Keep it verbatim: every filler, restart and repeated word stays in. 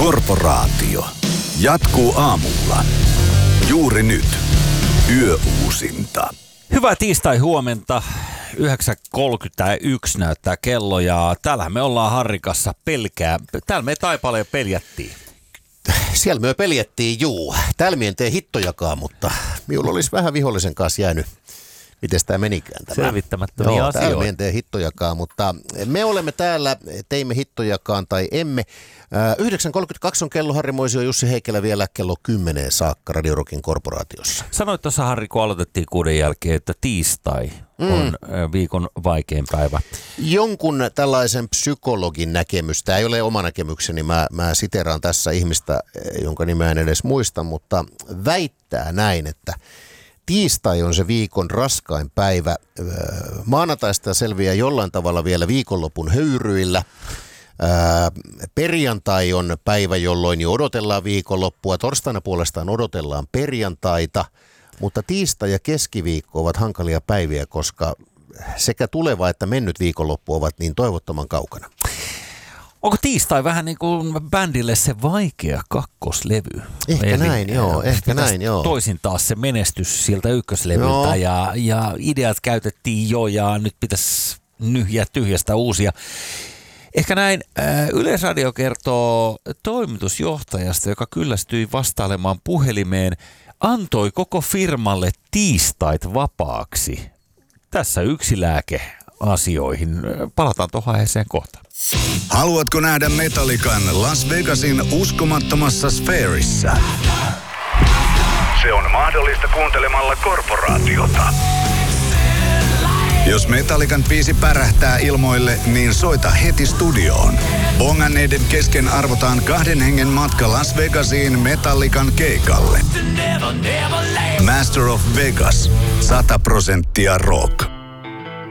Korporaatio. Jatkuu aamulla. Juuri nyt. Yöuusinta. Hyvää tiistai-huomenta. yhdeksän kolmekymmentäyksi näyttää kello ja täällähän me ollaan Harrikassa pelkää. Täällä me Taipaleen peljättiin. Siellä me peljättiin, juu. Täällä me en tee hittojakaan, mutta minulla olisi vähän vihollisen kanssa jäänyt. Miten tämä menikään tämä? Selvittämättömiä Joo, asioita. täällä me en tee hittojakaan, mutta me olemme täällä, teimme hittojakaan tai emme. yhdeksän kolmekymmentäkaksi on kello, Harri Moisio, Jussi Heikelä vielä kello kymmenen saakka Radio Rockin korporaatiossa. Sanoit tuossa, Harri, kun aloitettiin kuuden jälkeen, että tiistai mm. on viikon vaikein päivä. Jonkun tällaisen psykologin näkemys, tämä ei ole oma näkemykseni, mä, mä siteraan tässä ihmistä, jonka nimeä en edes muista, mutta väittää näin, että tiistai on se viikon raskain päivä. Maanantaista selviää jollain tavalla vielä viikonlopun höyryillä. Ää, perjantai on päivä, jolloin jo odotellaan viikonloppua. Torstaina puolestaan odotellaan perjantaita, mutta tiistai ja keskiviikko ovat hankalia päiviä, koska sekä tuleva että mennyt viikonloppu ovat niin toivottoman kaukana. Onko tiistai vähän niin kuin bändille se vaikea kakkoslevy? Ehkä Eli näin, joo. Ehkä näin, joo. Toisin taas se menestys siltä ykköslevyltä ja, ja ideat käytettiin jo ja nyt pitäisi nyhjää tyhjästä uusia. Ehkä näin Yleisradio kertoo toimitusjohtajasta, joka kyllästyi vastailemaan puhelimeen, antoi koko firmalle tiistait vapaaksi. Tässä yksi lääke asioihin. Palataan tuohon aiheeseen kohta. Haluatko nähdä Metallican Las Vegasin uskomattomassa sfäärissä? Se on mahdollista kuuntelemalla Korporaatiota. Jos Metallican biisi pärähtää ilmoille, niin soita heti studioon. Bonganneiden kesken arvotaan kahden hengen matka Las Vegasiin Metallican keikalle. Master of Vegas. sata prosenttia rock.